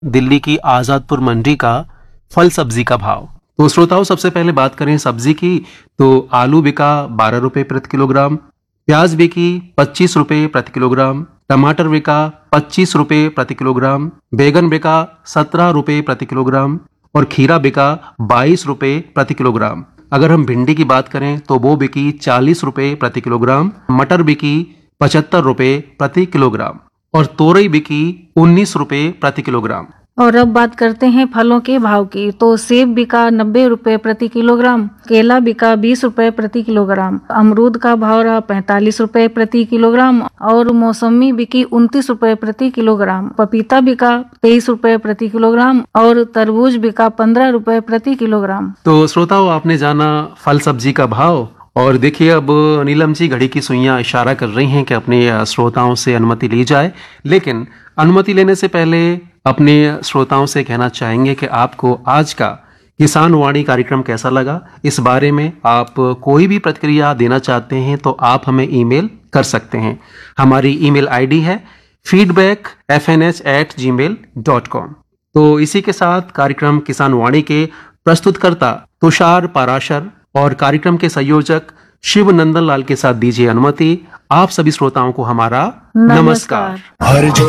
दिल्ली की आज़ादपुर मंडी का फल सब्जी का भाव। तो श्रोताओं, सबसे पहले बात करें सब्जी की, तो आलू बिका 12 रुपए प्रति किलोग्राम, प्याज बिकी 25 रुपए प्रति किलोग्राम, टमाटर बिका 25 रुपए प्रति किलोग्राम, बैगन बिका 17 रुपए प्रति किलोग्राम और खीरा बिका 22 रुपए प्रति किलोग्राम। अगर हम भिंडी की बात करें तो वो बिकी 40 रुपए प्रति किलोग्राम, मटर बिकी 75 रुपए प्रति किलोग्राम और तोरई बिकी 19 रुपए प्रति किलोग्राम। और अब बात करते हैं फलों के भाव की। तो सेब बिका 90 रुपए प्रति किलोग्राम, केला बिका 20 रुपए प्रति किलोग्राम, अमरूद का भाव रहा 45 रुपए प्रति किलोग्राम और मौसमी बिकी 29 रुपए प्रति किलोग्राम, पपीता बिका 23 रुपए प्रति किलोग्राम और तरबूज बिका 15 रुपए प्रति किलोग्राम। तो श्रोताओं, आपने जाना फल सब्जी का भाव। और देखिए, अब नीलम जी घड़ी की सुइयां इशारा कर रही हैं कि अपने श्रोताओं से अनुमति ली जाए, लेकिन अनुमति लेने से पहले अपने श्रोताओं से कहना चाहेंगे कि आपको आज का किसान वाणी कार्यक्रम कैसा लगा। इस बारे में आप कोई भी प्रतिक्रिया देना चाहते हैं तो आप हमें ईमेल कर सकते हैं। हमारी ईमेल आईडी है feedback@fnh@gmail.com। तो इसी के साथ कार्यक्रम किसान वाणी के प्रस्तुतकर्ता तुषार पाराशर और कार्यक्रम के संयोजक शिव नंदन लाल के साथ दीजिए अनुमति। आप सभी श्रोताओं को हमारा नमस्कार। हर